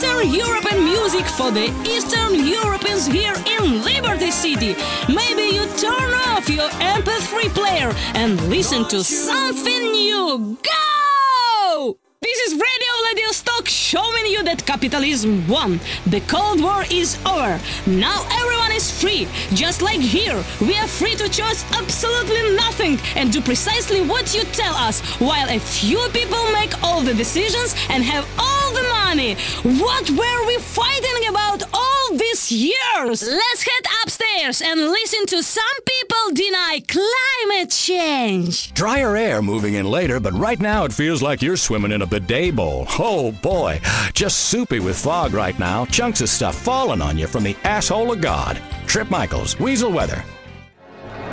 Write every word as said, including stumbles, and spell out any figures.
Eastern European music for the Eastern Europeans here in Liberty City. Maybe you turn off your M P three player and listen to something new. Go! This is Radio Vladivostok showing you that capitalism won. The Cold War is over. Now everyone is free. Just like here, we are free to choose absolutely nothing and do precisely what you tell us, while a few people make all the decisions and have all the money. What were we fighting about all these years? Let's head upstairs and listen to some people deny climate change. Drier air moving in later, but right now it feels like you're swimming in a bidet bowl. Oh boy, just soupy with fog right now. Chunks of stuff falling on you from the asshole of God. Trip Michaels, Weasel Weather.